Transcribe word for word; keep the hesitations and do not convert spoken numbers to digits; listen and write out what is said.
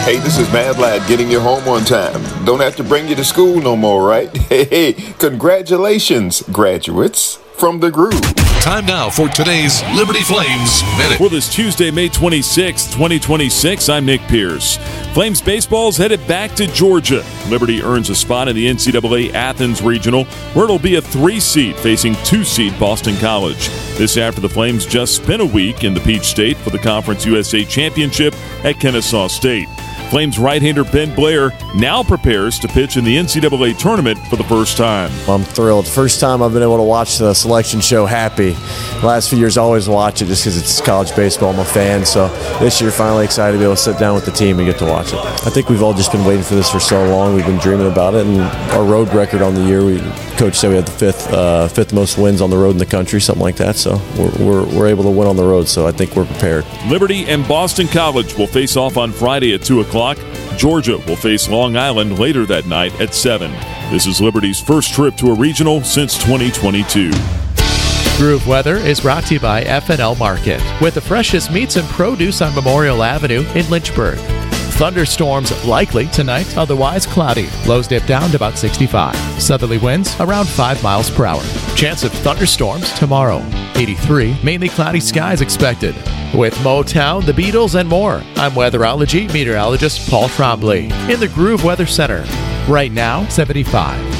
Hey, this is Mad Lad getting you home on time. Don't have to bring you to school no more, right? Hey, hey, congratulations, graduates, from the Groove. Time now for today's Liberty Flames Minute. For this Tuesday, May twenty-sixth, twenty twenty-six, I'm Nick Pierce. Flames baseball's headed back to Georgia. Liberty earns a spot in the N C double A Athens Regional, where it'll be a three-seed facing two-seed Boston College. This after the Flames just spent a week in the Peach State for the Conference U S A Championship at Kennesaw State. Flames right-hander Ben Blair now prepares to pitch in the N C double A tournament for the first time. I'm thrilled. First time I've been able to watch the selection show happy. The last few years I always watch it just because it's college baseball. I'm a fan. So this year finally excited to be able to sit down with the team and get to watch it. I think we've all just been waiting for this for so long. We've been dreaming about it. And our road record on the year, we coach said we had the fifth uh, fifth most wins on the road in the country, something like that. So we're, we're, we're able to win on the road. So I think we're prepared. Liberty and Boston College will face off on Friday at two o'clock. Georgia will face Long Island later that night at seven. This is Liberty's first trip to a regional since twenty twenty-two. Groove Weather is brought to you by F and L Market, with the freshest meats and produce on Memorial Avenue in Lynchburg. Thunderstorms likely tonight, otherwise cloudy. Lows dip down to about sixty-five. Southerly winds around five miles per hour. Chance of thunderstorms tomorrow. eighty-three, mainly cloudy skies expected. With Motown, the Beatles, and more, I'm weatherology meteorologist Paul Trombley in the Groove Weather Center. Right now, seventy-five.